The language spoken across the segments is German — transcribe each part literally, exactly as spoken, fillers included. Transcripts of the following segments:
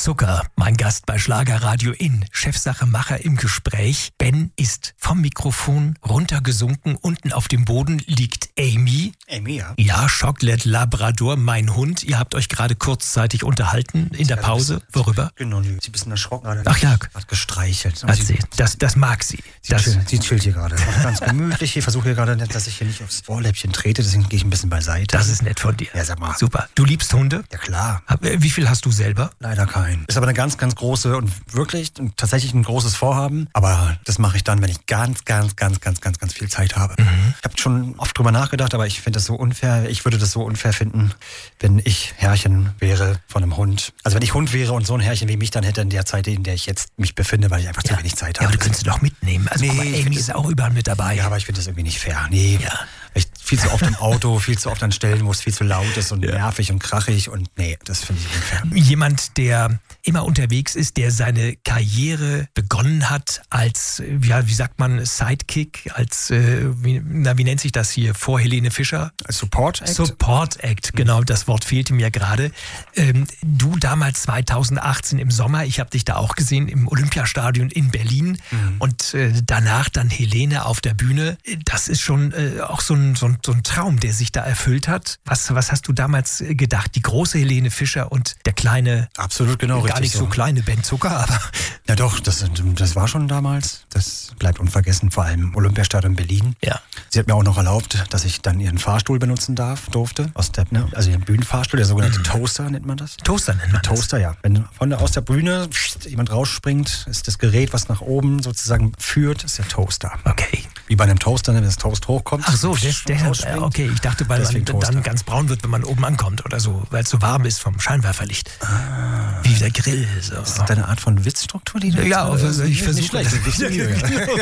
Zucker, mein Gast bei Schlagerradio in Chefsachemacher im Gespräch. Ben ist vom Mikrofon runtergesunken. Unten auf dem Boden liegt Amy. Amy, ja. Ja, Chocolate Labrador, mein Hund. Ihr habt euch gerade kurzzeitig unterhalten in der Pause. Worüber? Genau, sie ist ein bisschen erschrocken gerade. Ach ja. Hat gestreichelt. Hat sie, das, das mag sie. Sie, Das, chill, sie chillt hier gerade. Auch ganz gemütlich. Ich versuche hier gerade, dass ich hier nicht aufs Ohrläppchen trete. Deswegen gehe ich ein bisschen beiseite. das ist nett von dir. Ja, sag mal. Super. Du liebst Hunde? Ja, klar. Wie viel hast du selber? Leider kein. Ist aber eine ganz, ganz große und wirklich und tatsächlich ein großes Vorhaben. Aber das mache ich dann, wenn ich ganz, ganz, ganz, ganz, ganz, ganz viel Zeit habe. Mhm. Ich habe schon oft drüber nachgedacht, aber ich finde das so unfair. Ich würde das so unfair finden, wenn ich Herrchen wäre von einem Hund. Also wenn ich Hund wäre und so ein Herrchen wie mich dann hätte in der Zeit, in der ich jetzt mich befinde, weil ich einfach Ja. zu wenig Zeit Ja, habe. aber du könntest sie doch mitnehmen. Also Nee, guck mal, ich Amy find ist das- auch überall mit dabei. Ja, aber ich finde das irgendwie nicht fair. Nee. Ja. Ich viel zu oft im Auto, viel zu oft an Stellen, wo es viel zu laut ist und Ja. nervig und krachig und nee, das finde ich unfair. Jemand, der immer unterwegs ist, der seine Karriere begonnen hat als, ja, wie sagt man, Sidekick, als, äh, wie, na, wie nennt sich das hier, vor Helene Fischer? Als Support Act? Support Act, genau, das Wort fehlte mir gerade. Ähm, du damals zweitausendachtzehn im Sommer, ich habe dich da auch gesehen im Olympiastadion in Berlin Mhm. und äh, danach dann Helene auf der Bühne. Das ist schon äh, auch so ein, so, ein, so ein Traum, der sich da erfüllt hat. Was, was hast du damals äh, gedacht? Die große Helene Fischer und der kleine, Absolut, genau, gar richtig nicht so kleine Ben Zucker, aber Ja doch, das, das war schon damals. Das bleibt unvergessen, vor allem Olympiastadion Berlin. ja. Sie hat mir auch noch erlaubt, dass ich dann ihren Fahrstuhl benutzen darf, durfte. Aus der, ne, also ihren Bühnenfahrstuhl, der sogenannte Toaster nennt man das. Toaster nennt man das. Toaster, ja. Wenn von der, aus der Bühne pst, jemand rausspringt, ist das Gerät, was nach oben sozusagen führt, ist der Toaster. Okay. Wie bei einem Toaster, wenn das Toast hochkommt. Ach so, der, pst, der, rausspringt. okay, ich dachte, weil Deswegen man dann Toaster. ganz braun wird, wenn man oben ankommt oder so, weil es so warm ist vom Scheinwerferlicht. Ah. Wie der Grill. So. Ist das deine Art von Witzstruktur, die du Ja, jetzt- also ich Nicht versuche schlecht, das gibst du mir,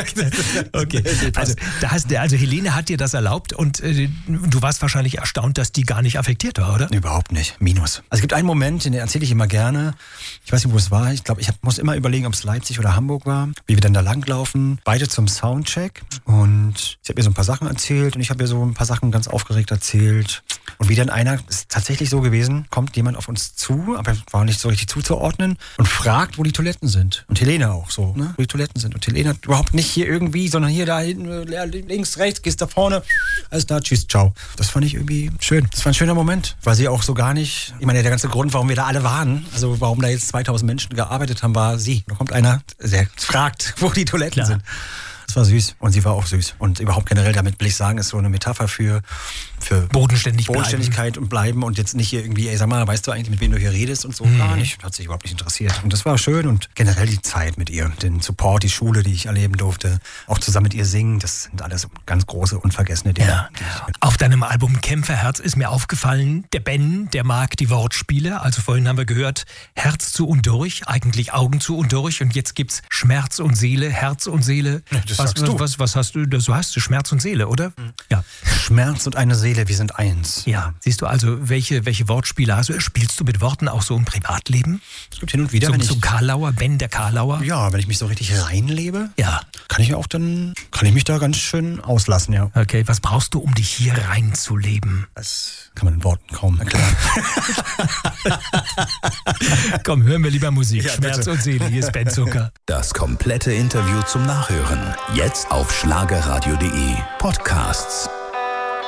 ja. Okay, also, da hast, also Helene hat dir das erlaubt und äh, du warst wahrscheinlich erstaunt, dass die gar nicht affektiert war, oder? Überhaupt nicht. Minus. Also es gibt einen Moment, den erzähle ich immer gerne. Ich weiß nicht, wo es war. Ich glaube, ich hab, muss immer überlegen, ob es Leipzig oder Hamburg war. Wie wir dann da langlaufen. Beide zum Soundcheck. Und sie hat mir so ein paar Sachen erzählt und ich habe ihr so ein paar Sachen ganz aufgeregt erzählt. Und wie dann einer, ist tatsächlich so gewesen, kommt jemand auf uns zu, aber war nicht so richtig zuzuordnen und fragt, wo die Toiletten sind. Und Helene auch so, ne? Wo die Toiletten sind. Und Helene hat überhaupt nicht hier irgendwie, sondern hier, da hinten, äh, links, rechts, gehst da vorne. Alles da, tschüss, ciao. Das fand ich irgendwie schön. Das war ein schöner Moment, weil sie auch so gar nicht, ich meine, der ganze Grund, warum wir da alle waren, also warum da jetzt zweitausend Menschen gearbeitet haben, war sie. Da kommt einer, der fragt, wo die Toiletten Klar. sind. Das war süß und sie war auch süß. Und überhaupt generell, damit will ich sagen, ist so eine Metapher für, für Bodenständig bleiben. Bodenständigkeit und bleiben und jetzt nicht hier irgendwie, ey, sag mal, weißt du eigentlich, mit wem du hier redest und so, gar nicht. Hat sich überhaupt nicht interessiert. Und das war schön und generell die Zeit mit ihr, den Support, die Schule, die ich erleben durfte, auch zusammen mit ihr singen, das sind alles ganz große, unvergessene Dinge. Ja. Auf deinem Album Kämpferherz ist mir aufgefallen, der Ben, der mag die Wortspiele. Also vorhin haben wir gehört, Herz zu und durch, eigentlich Augen zu und durch. Und jetzt gibt's Schmerz und Seele, Herz und Seele. Ja, das was, sagst du. Was, was hast du? Das so hast du Schmerz und Seele, oder? Ja. Schmerz und eine Seele, wir sind eins. Ja. Siehst du also, welche, welche Wortspiele hast du? Spielst du mit Worten auch so im Privatleben? Es gibt hin und wieder, So, wenn ich, so Karlauer, Ben der Karlauer? ja, wenn ich mich so richtig reinlebe, Ja. kann ich auch dann, kann ich mich da ganz schön auslassen, ja. Okay, was brauchst du, um dich hier reinzuleben? Das kann man in Worten kaum erklären. Komm, hören wir lieber Musik. Ja, Schmerz bitte. und Seele, hier ist Ben Zucker. Das komplette Interview zum Nachhören. Jetzt auf schlagerradio punkt de. Podcasts.